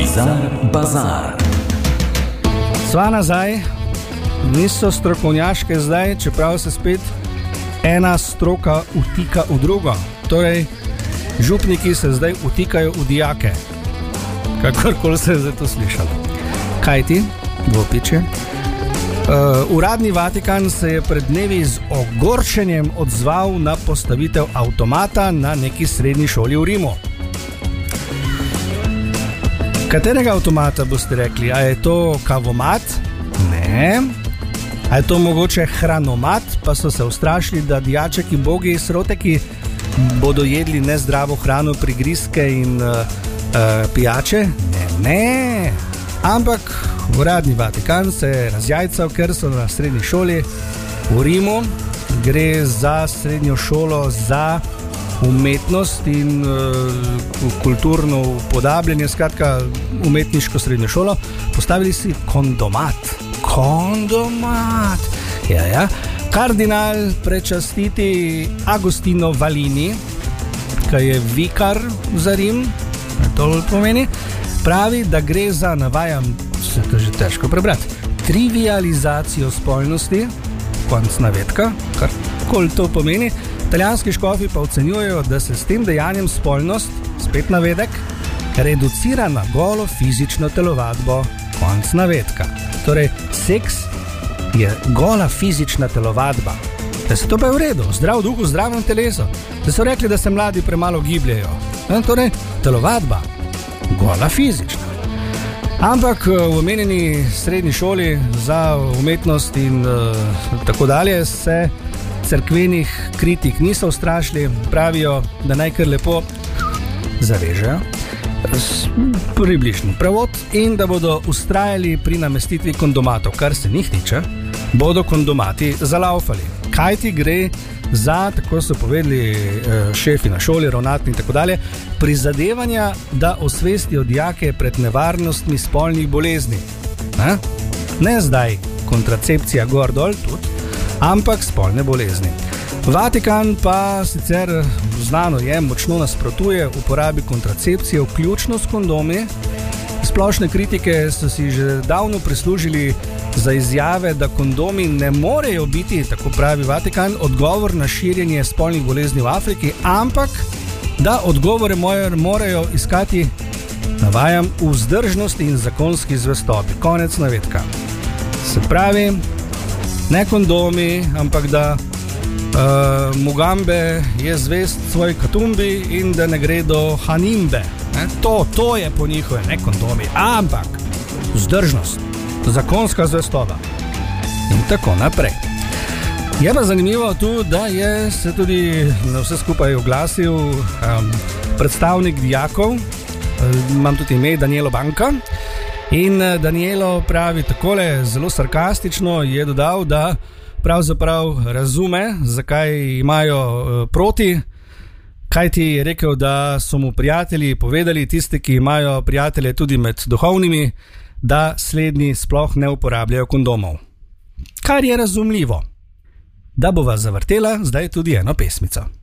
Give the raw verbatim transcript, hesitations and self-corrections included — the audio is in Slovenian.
Bizar Bazar. Sva nazaj, niso strokovnjaške zdaj, čeprav se spet ena stroka vtika v drugo. Torej, župniki se zdaj vtikajo v dijake. Kakorkoli se je zdaj to slišalo. Kaj ti, dvopiče? Uh, uradni Vatikan se je pred dnevi z ogorčenjem odzval na postavitev avtomata na neki srednji šoli v Rimu. Katerega avtomata boste rekli? A je to kavomat? Ne. A je to mogoče hranomat? Pa so se ustrašili, da dijačeki, bogi, sroteki bodo jedli nezdravo hrano, prigrizke in uh, uh, pijače? Ne, ne. Ampak uradni Vatikan se je razjajcal, ker so na srednji šoli v Rimu. Gre za srednjo šolo za umetnost in uh, kulturno upodabljanje, skratka umetniško srednjo šolo. Postavili si kondomat. Kondomat. Ja, ja. Kardinal prečastiti Agostino Valini, ki je vikar za Rim, to pomeni, pravi, da gre za, navajam, se to že težko prebrati, trivializacijo spolnosti, konc navedka, karkoli to pomeni. Italijanski škofi pa ocenjujejo, da se s tem dejanjem spolnost, spet navedek, reducira na golo fizično telovadbo, konc navedka. Torej, seks je gola fizična telovadba. Da se to pa je v redu, zdrav duh v zdravem telesu. Da so rekli, da se mladi premalo gibljajo. E, torej, telovadba, gola fizična. Ampak v omenjeni srednji šoli za umetnost in uh, tako dalje se cerkvenih kritik niso ustrašili, pravijo, da naj kar lepo zavežejo približni prevod in da bodo ustrajali pri namestitvi kondomatov. Kar se njih tiče, bodo kondomati zalaufali. Kaj ti gre za, tako so povedali šefi na šoli, ravnatelji in tako dalje, prizadevanja, da osvestijo dijake pred nevarnostmi spolnih bolezni. Ne, ne zdaj kontracepcija gor dol tudi, ampak spolne bolezni. Vatikan pa sicer znano je, močno nasprotuje uporabi kontracepcije, vključno s kondomi. Splošne kritike so si že davno prislužili za izjave, da kondomi ne morejo biti, tako pravi Vatikan, odgovor na širjenje spolnih bolezni v Afriki, ampak da odgovore morajo iskati, navajam, vzdržnosti in zakonski zvestobi. Konec navedka. Se pravi, ne kondomi, ampak da uh, Mugambe je zvest svoj Katumbi in da ne gre do Hanimbe. Ne? To, to je po njihove, ne kondomi, ampak vzdržnost, zakonska zvestoba in tako naprej. Je pa zanimivo tu, da je se tudi na vse skupaj oglasil um, predstavnik dijakov, um, imam tudi ime Danielo Banka, in Danielo pravi takole, zelo sarkastično je dodal, da pravzaprav razume, zakaj imajo uh, proti, kaj ti je rekel, da so mu prijatelji povedali, tisti, ki imajo prijatelje tudi med duhovnimi, da slednji sploh ne uporabljajo kondomov. Kar je razumljivo. Da bova zavrtela zdaj tudi eno pesmico.